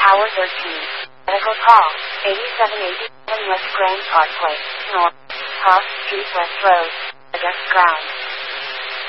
Tower 13. Medical call. 8787 West Grand Parkway. North. Cross Street West Road. Address ground.